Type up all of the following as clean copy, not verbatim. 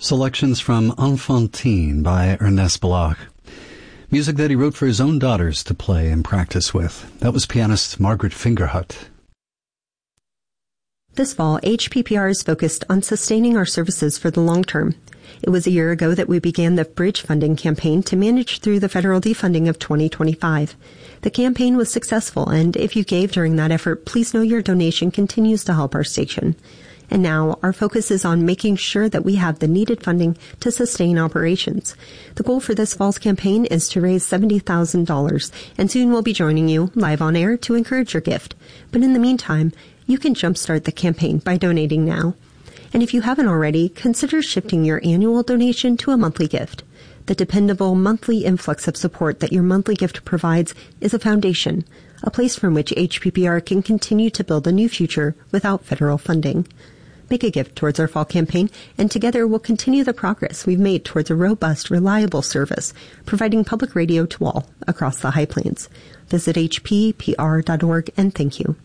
Selections from Enfantine by Ernest Bloch. Music that he wrote for his own daughters to play and practice with. That was pianist Margaret Fingerhut. This fall, HPPR is focused on sustaining our services for the long term. It was a year ago that we began the Bridge Funding campaign to manage through the federal defunding of 2025. The campaign was successful, and if you gave during that effort, please know your donation continues to help our station. And now, our focus is on making sure that we have the needed funding to sustain operations. The goal for this fall's campaign is to raise $70,000, and soon we'll be joining you live on air to encourage your gift. But in the meantime, you can jumpstart the campaign by donating now. And if you haven't already, consider shifting your annual donation to a monthly gift. The dependable monthly influx of support that your monthly gift provides is a foundation, a place from which HPPR can continue to build a new future without federal funding. Make a gift towards our fall campaign, and together we'll continue the progress we've made towards a robust, reliable service, providing public radio to all across the High Plains. Visit hppr.org, and thank you.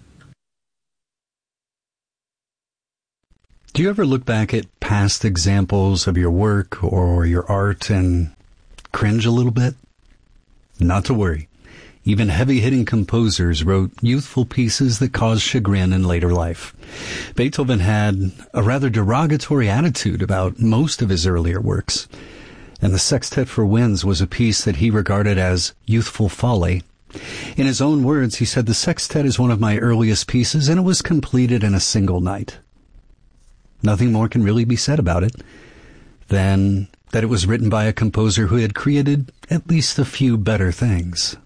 Do you ever look back at past examples of your work or your art and cringe a little bit? Not to worry. Even heavy-hitting composers wrote youthful pieces that caused chagrin in later life. Beethoven had a rather derogatory attitude about most of his earlier works, and the Sextet for Winds was a piece that he regarded as youthful folly. In his own words, he said, "The sextet is one of my earliest pieces, and it was completed in a single night." Nothing more can really be said about it than that it was written by a composer who had created at least a few better things.